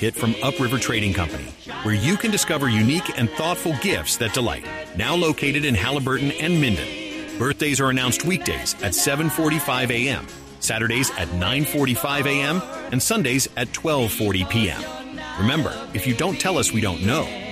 kit from Upriver Trading Company, where you can discover unique and thoughtful gifts that delight. Now located in Halliburton and Minden. Birthdays are announced weekdays at 7:45 a.m., Saturdays at 9:45 a.m., and Sundays at 12:40 p.m. Remember, if you don't tell us, we don't know.